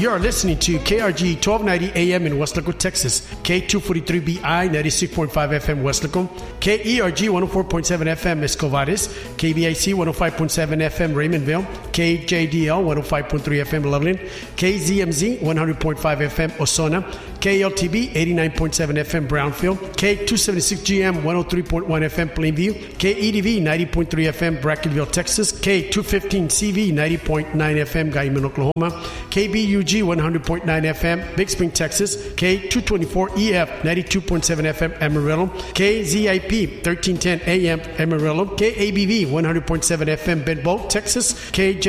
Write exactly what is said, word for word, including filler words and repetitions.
You are listening to K R G twelve ninety A M in Weslaco, Texas, K two forty-three B I ninety-six point five F M Weslaco, K E R G one oh four point seven F M Escovadis, K V I C one oh five point seven F M Raymondville, K J D L one oh five point three F M Loveland, K Z M Z one hundred point five F M Osona, K L T B eighty-nine point seven F M Brownfield, K two seventy-six G M one oh three point one F M Plainview, K E D V ninety point three F M Brackenville, Texas, K two fifteen C V ninety point nine F M Guyman, Oklahoma, K B U G one hundred point nine F M Big Spring, Texas, K two twenty-four E F ninety-two point seven F M Amarillo, K Z I P thirteen ten A M Amarillo, K A B V one hundred point seven F M Bedboe, Texas, K J